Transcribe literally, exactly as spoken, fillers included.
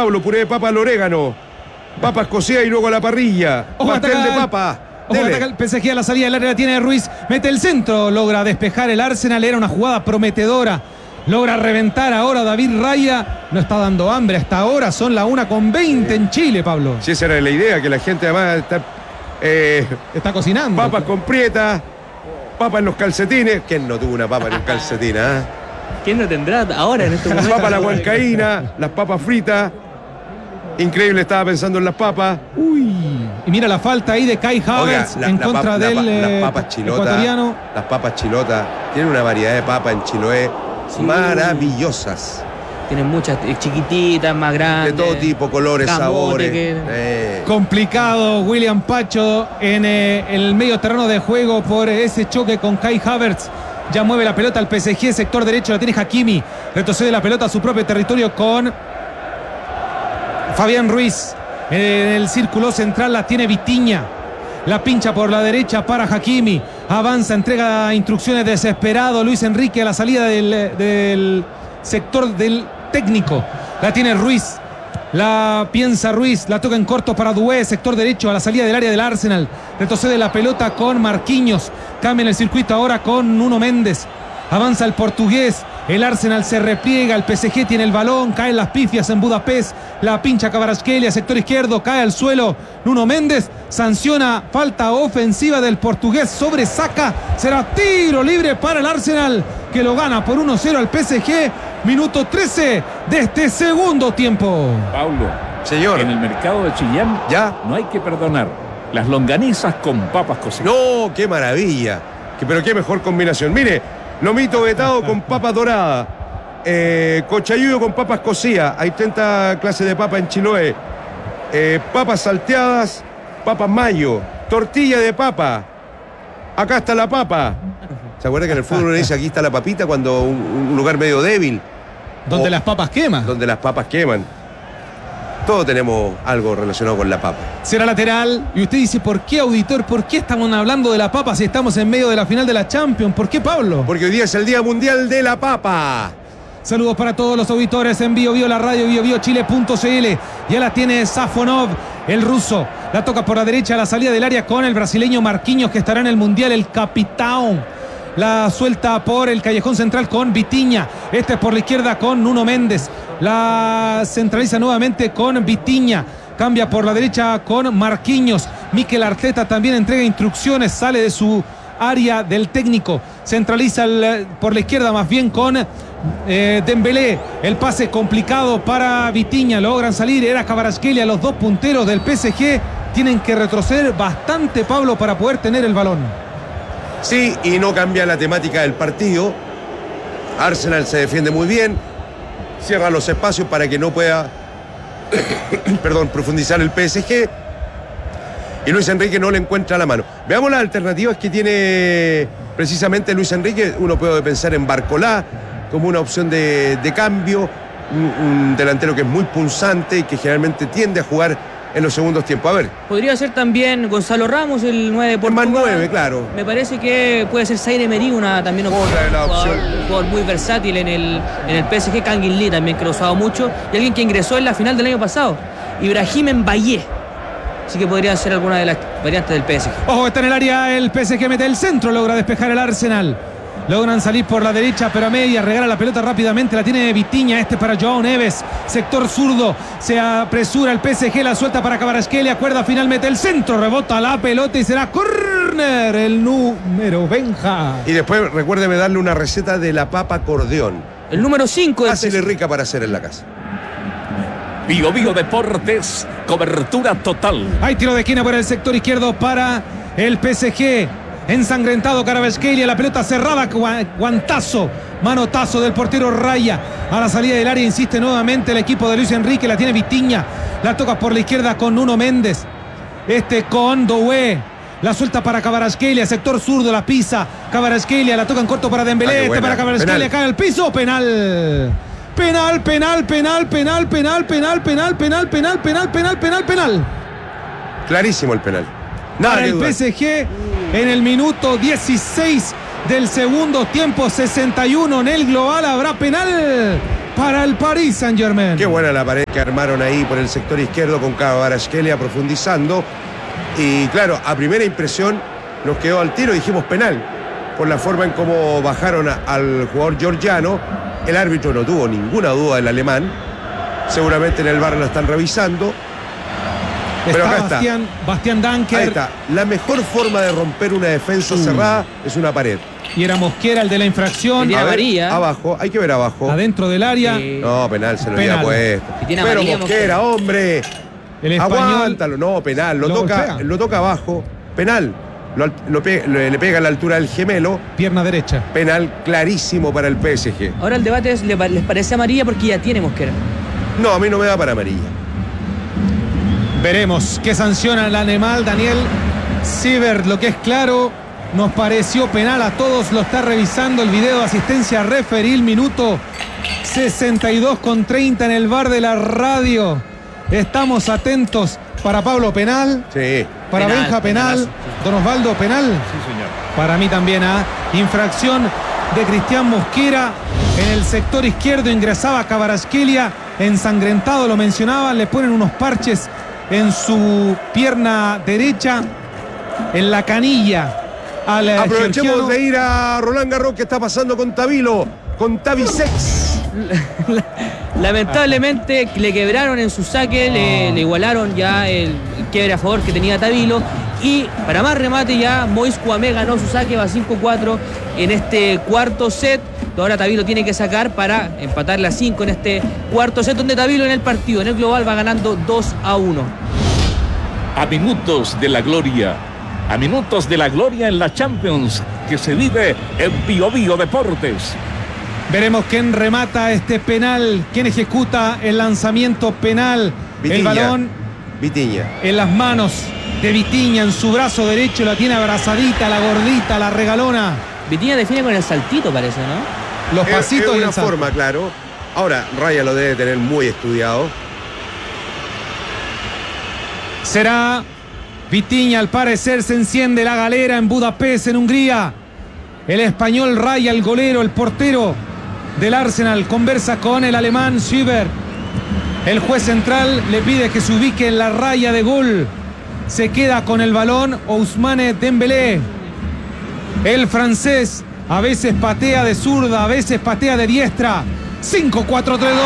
Pablo, puré de papa al orégano. Papas cocidas y luego a la parrilla. Ojo, pastel ataca de el- papa. Ojo, Dele. ataca el P S G a la salida del área, la tiene Ruiz, mete el centro, logra despejar el Arsenal, era una jugada prometedora, logra reventar ahora David Raya, no está dando hambre hasta ahora, son la una con veinte en Chile, Pablo. Si esa era la idea, que la gente además está... Eh, Está cocinando. papas con prieta, papas en los calcetines. ¿Quién no tuvo una papa en un calcetín, ah? ¿Quién no tendrá ahora en este Las momento? papas a la huancaína, las papas fritas. Increíble, estaba pensando en las papas. Uy, y mira la falta ahí de Kai Havertz Oiga, la- en la contra papa- la del pa- eh, las papas chilotas, ecuatoriano. las papas chilotas, tienen una variedad de papas en Chiloé Sí. maravillosas, Tienen muchas eh, chiquititas, más de grandes. todo tipo, colores, Camote, sabores. que- Eh, Complicado William Pacho en eh, el medio terreno de juego por ese choque con Kai Havertz. Ya mueve la pelota al P S G, sector derecho la tiene Hakimi. Retrocede la pelota a su propio territorio con Fabián Ruiz. En el círculo central la tiene Vitinha. La pincha por la derecha para Hakimi. Avanza, entrega instrucciones desesperado Luis Enrique a la salida del, del sector del técnico. La tiene Ruiz. La piensa Ruiz, la toca en corto para Doué, sector derecho a la salida del área del Arsenal. Retrocede la pelota con Marquinhos. Cambia en el circuito ahora con Nuno Méndez. Avanza el portugués. El Arsenal se repliega, el P S G tiene el balón, caen las pifias en Budapest, la pincha Kvaratskhelia, sector izquierdo, cae al suelo Nuno Méndez, sanciona falta ofensiva del portugués sobre Saka, será tiro libre para el Arsenal, que lo gana por uno cero al P S G, minuto trece de este segundo tiempo. Pablo, señor, en el mercado de Chillán ya. no hay que perdonar. Las longanizas con papas cocidas. No, qué maravilla. Que- Pero qué mejor combinación. Mire, lomito vetado con papa dorada. Eh, cochayuyo con papas cocidas. Hay treinta clases de papa en Chiloé. Eh, papas salteadas, papas mayo, tortilla de papa. Acá está la papa. ¿Se acuerda que en el fútbol uno dice aquí está la papita cuando un, un lugar medio débil? Donde O- las papas queman. Donde las papas queman. Todos tenemos algo relacionado con la papa. Será lateral. Y usted dice, ¿por qué, auditor? ¿Por qué estamos hablando de la papa si estamos en medio de la final de la Champions? ¿Por qué, Pablo? Porque hoy día es el Día Mundial de la Papa. Saludos para todos los auditores en Bio Bio, la radio bio bio chile punto c l. Ya la tiene Safonov, el ruso. La toca por la derecha a la salida del área con el brasileño Marquinhos, que estará en el Mundial, el capitán. La suelta por el callejón central con Vitinha. Este es por la izquierda con Nuno Méndez. La centraliza nuevamente con Vitinha. Cambia por la derecha con Marquinhos. Mikel Arteta también entrega instrucciones. Sale de su área del técnico. Centraliza el, por la izquierda más bien con eh, Dembélé. El pase complicado para Vitinha. Logran salir. Era Kvaratskhelia. Los dos punteros del P S G tienen que retroceder bastante, Pablo, para poder tener el balón. Sí, y no cambia la temática del partido. Arsenal se defiende muy bien. Cierra los espacios para que no pueda perdón, profundizar el P S G. Y Luis Enrique no le encuentra la mano. Veamos las alternativas que tiene precisamente Luis Enrique. Uno puede pensar en Barcolá como una opción de, de cambio. Un, un delantero que es muy punzante y que generalmente tiende a jugar en los segundos tiempos. A ver, Podría ser también Gonzalo Ramos, el nueve de por más Portugal. nueve, claro. Me parece que puede ser Zaire Emery una también opción. Otra de las Un jugador, opciones. un jugador muy versátil en el, en el P S G. Kangin Lee también, que lo ha usado mucho. Y alguien que ingresó en la final del año pasado, Ibrahim Mbaye. Así que podría ser alguna de las variantes del P S G. Ojo, está en el área, el P S G mete el centro, logra despejar el Arsenal. Logran salir por la derecha, pero a media, regala la pelota rápidamente, la tiene Vitinha, este para Joao Neves, sector zurdo, se apresura el P S G, la suelta para Kvaratskhelia, cuerda final, mete el centro, rebota la pelota y será córner, el número Benja. Y después recuérdeme darle una receta de la papa acordeón. El número cinco del Fácil y P S G. rica para hacer en la casa. Bio Bio Deportes, cobertura total. Hay tiro de esquina por el sector izquierdo para el P S G. Ensangrentado Kvaratskhelia, la pelota cerrada, guantazo, manotazo del portero Raya. A la salida del área insiste nuevamente el equipo de Luis Enrique, la tiene Vitinha. La toca por la izquierda con Nuno Méndez. Este con Doué. La suelta para Kvaratskhelia, sector zurdo, la pisa. Kvaratskhelia, la toca en corto para Dembélé. Ah, qué este buena. para Kvaratskhelia, Penal. cae al piso, penal. Penal, penal, penal, penal, penal, penal, penal, penal, penal, penal, penal, penal, penal. Clarísimo el penal. Nada Para que el dudar. P S G en el minuto dieciséis del segundo tiempo, sesenta y uno en el global, habrá penal para el Paris Saint-Germain. Qué buena la pared que armaron ahí por el sector izquierdo con Kvaratskhelia profundizando. Y claro, a primera impresión nos quedó al tiro y dijimos penal. Por la forma en cómo bajaron a, al jugador georgiano. El árbitro no tuvo ninguna duda del alemán. Seguramente en el V A R la están revisando. Pero Está acá está. Bastián, Bastián Danker. Ahí está. La mejor forma de romper una defensa Uh. cerrada es una pared. Y era Mosquera el de la infracción. Tiene A ver, amarilla. abajo, hay que ver abajo. Adentro del área. Sí. No, penal, se lo Penal. había puesto. Y tiene Pero amarilla, Mosquera, hombre. El español. Aguántalo. No, penal. Lo, Lo toca, golpea. lo toca abajo. Penal. Lo, lo pe- le, le pega a la altura del gemelo. Pierna derecha. Penal clarísimo para el P S G. Ahora el debate es, ¿le pa- ¿les parece amarilla? Porque ya tiene Mosquera. No, a mí no me da para amarilla. Veremos qué sanciona el animal Daniel Siebert. Lo que es claro, nos pareció penal a todos. Lo está revisando el video de asistencia referil. Minuto sesenta y dos con treinta en el V A R de la radio. Estamos atentos para Pablo penal. Sí. Para Penal, Benja penal. penalazo. Don Osvaldo penal. Sí, señor. Para mí también, ¿ah? Infracción de Cristian Mosquera. En el sector izquierdo ingresaba Kvaratskhelia. Ensangrentado, lo mencionaba. Le ponen unos parches en su pierna derecha. En la canilla. Al eh, Aprovechemos georgiano. de ir a Roland Garros. ¿Qué está pasando con Tabilo? Con Tavisex. Lamentablemente le quebraron en su saque, le, le igualaron ya el quiebre a favor que tenía Tabilo. Y para más remate ya Mois Kouamé ganó su saque, va cinco cuatro en este cuarto set. Ahora Tabilo tiene que sacar para empatarle a cinco en este cuarto set, donde Tabilo en el partido, en el global, va ganando dos a uno. A minutos de la gloria, a minutos de la gloria en la Champions que se vive en Bio Bio Deportes. Veremos quién remata este penal. Quién ejecuta el lanzamiento penal. Vitiña. El balón Vitiña. en las manos de Vitiña, en su brazo derecho, la tiene abrazadita, la gordita, la regalona. Vitiña define con el saltito, parece, ¿no? Los Es- pasitos es y una el salto. forma, claro. Ahora, Raya lo debe tener muy estudiado. Será Vitiña, al parecer se enciende la galera en Budapest, en Hungría. El español Raya, el golero, el portero del Arsenal, conversa con el alemán Siebert. El juez central le pide que se ubique en la raya de gol. Se queda con el balón Ousmane Dembélé. El francés a veces patea de zurda, a veces patea de diestra. cinco cuatro tres dos.